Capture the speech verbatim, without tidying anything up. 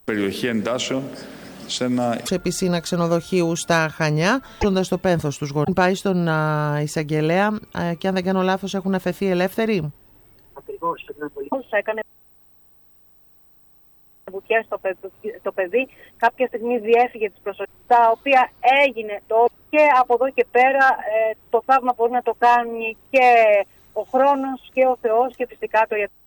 περιοχή εντάσεων σε ένα... Σε πισίνα ξενοδοχείου στα Χανιά, ζώντας το πένθος τους γονείς. Πάει στον α, εισαγγελέα α, και αν δεν κάνω λάθος έχουν αφαιθεί ελεύθεροι. Ακριβώς, έκανε βουτιά στο παιδί, το παιδί, κάποια στιγμή διέφυγε τις προσοχές, τα οποία έγινε το και από εδώ και πέρα ε, το θαύμα μπορεί να το κάνει και ο χρόνος και ο Θεός και φυσικά το ιατρικό.